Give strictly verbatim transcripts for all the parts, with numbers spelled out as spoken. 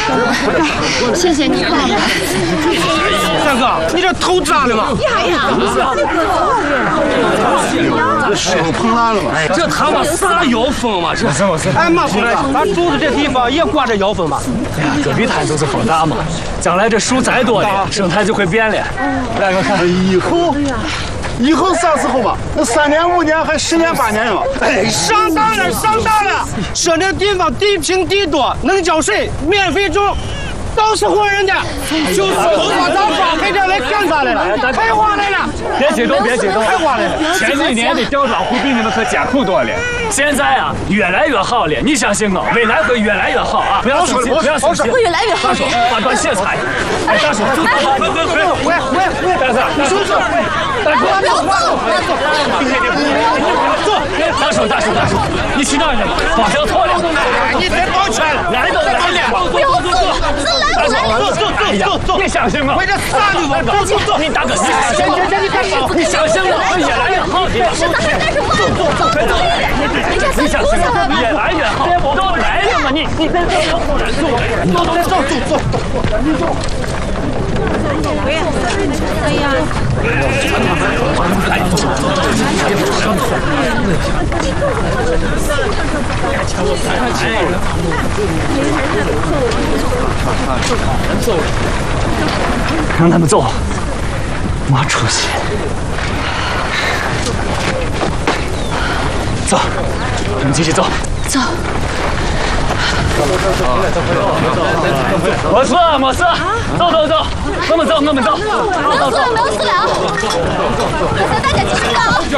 谢谢你，爸爸。 三哥，你这头扎的吗？ 呀呀！ 这师傅碰烂了吗？ 这他妈啥妖风嘛？这是我是。哎妈，咱住的这地方也挂着妖风嘛？ 哎呀，戈壁滩就是风大嘛，将来这树再多的，生态就会变了。来，我看以后。以后啥时候吧？那三年五年还十年八年嘛？ 哎，上当了，上当了！说这地方地平地多，能交水，免费种，都是活人的。就是头发长发陪着来干啥来了？开花来了！ 别激动，别激动， 开花来了！ 前几年的吊装湖比你们可艰苦多了，现在啊越来越好了，你相信我，未来会越来越好啊！不要生气，不要生气， 会越来越好。 大叔，把段鞋擦。哎，大叔，快快快快， 喂喂喂，大叔，你说说，大叔， 不要走， 坐，大叔大叔大叔，你去哪儿去了？方向错了， 你别跑圈了， 来都来了， 不要走，这来不来了？ 走走走走，别相信我， 为这啥就走， 走走，你大哥，你相信我，你干啥？你相信我，会越来越好的。 是咱还干什么？走走走，快走！ 你相信我，越来越好，都来了嘛，你你再走，走走走走走，你走。 哎呀！ 让他们走，没出息。走，我们继续走。 走。 没事没事，走走走，我们走我们走， 走走走，没有事了，那大家继续走。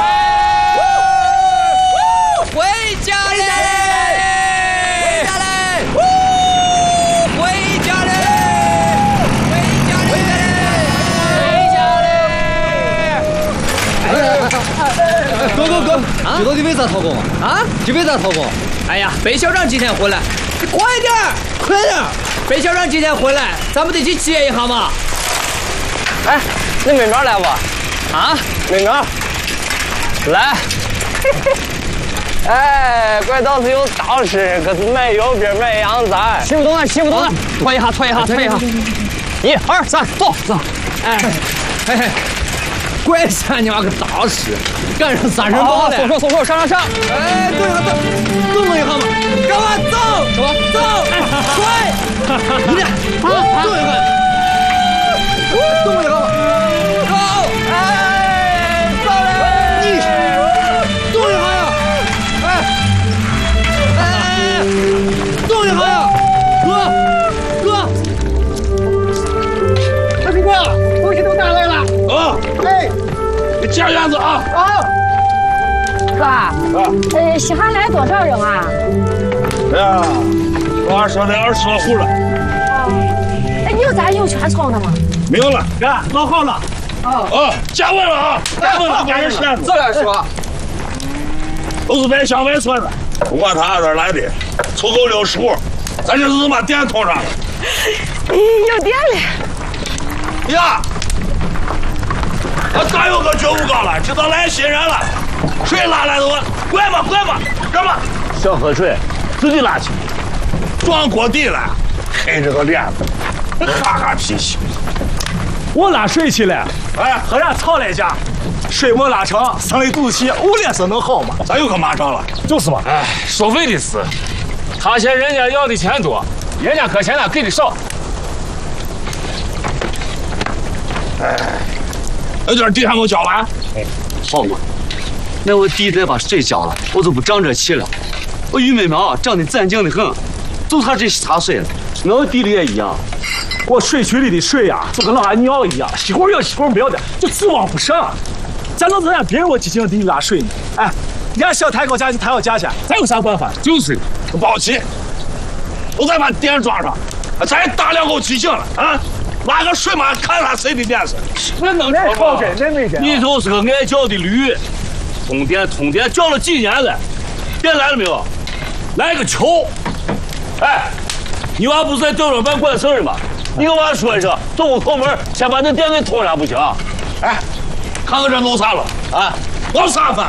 回家嘞！回家嘞！回家嘞！回家嘞！回家嘞！ 哥哥哥，知道你为啥逃工吗？啊？你为啥逃工？ 哎呀，贝校长今天回来，你快点，快点！贝校长今天回来，咱们得去接一下嘛。 哎，那美苗来不？ 啊， 美苗，来。哎，怪倒是有道士，可是卖油饼卖羊杂， 骑不动了，骑不动了，拖一下，拖一下，拖一下。一二三，走走。哎，嘿嘿，怪啥你妈个道士，干上杀人包了。松手松手，上上上。哎，动一下动，动一下嘛，干嘛走？什么走？哎，快！你俩啊，动一下，动一下嘛。走，哎，走嘞！你动一下呀！哎，哎，动一下呀！哥，哥，大哥，东西都拿来了。 啊！ 哎， 你加院子啊！ 啊！ 哥，呃，稀罕来多少人啊？ 哎呀，我说的二十多户了。 哎，你有咱有全场的吗？ 没有了， 哥，老好了。 啊，加问了啊！加问了，赶紧说。 这样说， 都是外乡外村的，不管他哪来的，凑够六十户，咱这是把电通上了。 有电了。 呀，俺咋有个觉悟高了？知道来新人了，水拉来的我，怪嘛怪嘛，干嘛？想喝水，自己拉去。撞锅底了，黑着个脸子，哈哈脾气。 我拉水去了， 哎， 和人吵了一架，水没拉成，生了一肚子气，我脸色能好吗？ 咋又可骂上了？ 就是嘛。 哎，收费的事，他嫌人家要的钱多，人家可嫌他给的少。 哎，那点地还没交完。 哎，好嘛，那我地再把水交了，我就不长这气了。我玉美苗长得干净的很，就差这洒水了。那我地里也一样。 我水渠里的水呀、啊，就跟老俺尿一样，一会儿有，一会儿没有的，就自往不上。咱能怎样？别人我进行地里拉水呢？哎，你看小抬高价就抬高价钱，咱有啥办法？ 就是，不好气，我再把电装上，咱打两口气行了啊！拉个水马看他谁的电视， 那能耐好着，那没的。 你就是个爱叫的驴，通电通电叫了几年了，电来了没有？来个球！哎，你娃不是在吊装办管事儿吗？你跟娃说一声，走我后门，先把那电给通上不行？哎，看看这弄啥了啊？往啥翻？